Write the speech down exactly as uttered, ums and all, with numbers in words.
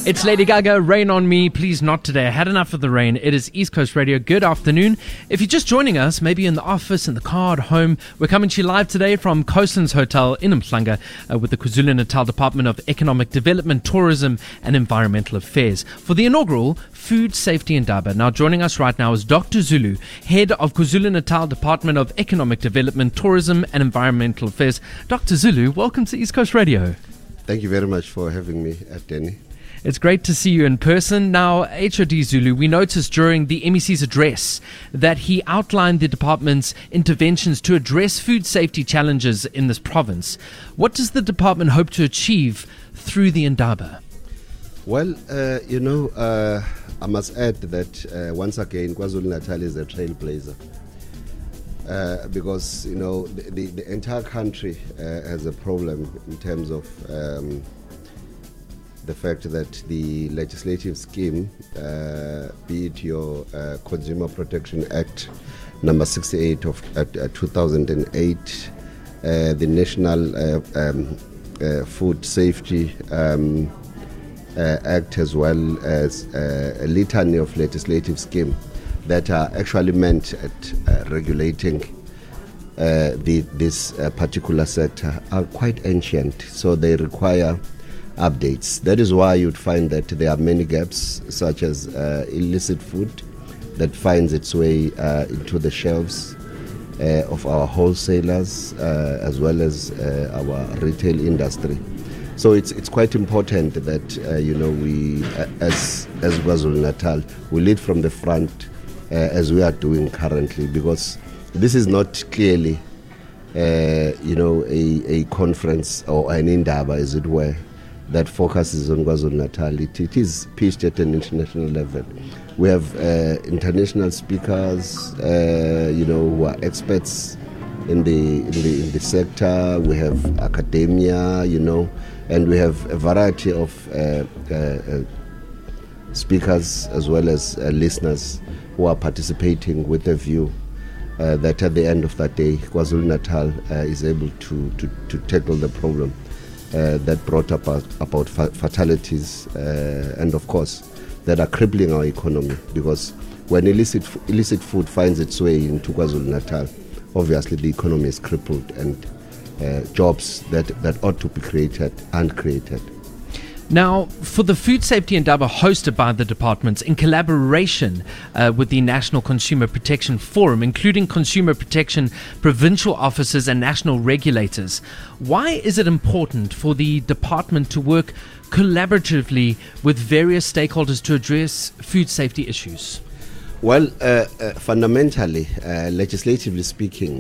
It's Lady Gaga, Rain on Me, Please Not Today. I had enough of the rain. It is East Coast Radio. Good afternoon. If you're just joining us, maybe in the office, in the car, at home, we're coming to you live today from Coastlands Hotel in Umhlanga uh, with the KwaZulu-Natal Department of Economic Development, Tourism and Environmental Affairs for the inaugural Food Safety Indaba. Now joining us right now is Doctor Zulu, Head of KwaZulu-Natal Department of Economic Development, Tourism and Environmental Affairs. Doctor Zulu, welcome to East Coast Radio. Thank you very much for having me, Danny. It's great to see you in person. Now, H O D Zulu, we noticed during the M E C's address that he outlined the department's interventions to address food safety challenges in this province. What does the department hope to achieve through the Indaba? Well, uh, you know, uh, I must add that uh, once again, KwaZulu-Natal is a trailblazer. Uh, because, you know, the, the, the entire country uh, has a problem in terms of um, the fact that the legislative scheme, uh, be it your uh, Consumer Protection Act number sixty-eight of uh, two thousand eight, uh, the National uh, um, uh, Food Safety um, uh, Act, as well as uh, a litany of legislative scheme that are actually meant at uh, regulating uh, the, this uh, particular sector are quite ancient, so they require updates. That is why you'd find that there are many gaps, such as uh, illicit food that finds its way uh, into the shelves uh, of our wholesalers uh, as well as uh, our retail industry. So it's it's quite important that uh, you know we uh, as as KwaZulu-Natal we lead from the front uh, as we are doing currently, because this is not clearly uh, you know a, a conference or an Indaba, as it were, that focuses on KwaZulu-Natal. It, it is pitched at an international level. We have uh, international speakers, uh, you know, who are experts in the, in the in the sector. We have academia, you know, and we have a variety of uh, uh, uh, speakers as well as uh, listeners who are participating with a view uh, that at the end of that day, KwaZulu-Natal uh, is able to, to, to tackle the problem Uh, that brought about, about fa- fatalities uh, and of course that are crippling our economy, because when illicit f- illicit food finds its way into KwaZulu-Natal, obviously the economy is crippled and uh, jobs that, that ought to be created aren't created. Now, for the Food Safety Indaba hosted by the departments in collaboration uh, with the National Consumer Protection Forum, including consumer protection, provincial officers and national regulators, why is it important for the department to work collaboratively with various stakeholders to address food safety issues? Well, uh, uh, fundamentally, uh, legislatively speaking,